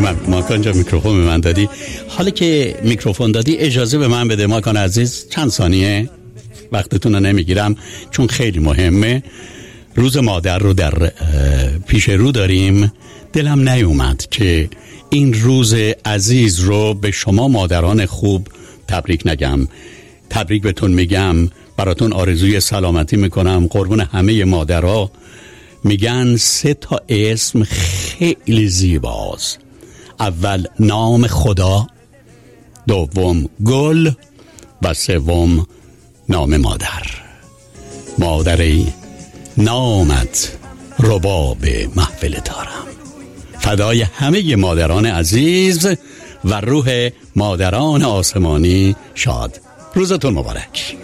ماکان جا میکروفون به من دادی. حالا که میکروفون دادی اجازه به من بده ماکان عزیز، چند ثانیه وقتتون رو نمیگیرم چون خیلی مهمه. روز مادر رو در پیش رو داریم. دلم نیومد که این روز عزیز رو به شما مادران خوب تبریک نگم. تبریک بهتون میگم، براتون آرزوی سلامتی میکنم، قربون همه مادرها. میگن 3 اسم خیلی زیباست. اول نام خدا، دوم گل و سوم نام مادر. مادری نامت رباب محفل دارم. فدای همه مادران عزیز و روح مادران آسمانی شاد. روزتون مبارک.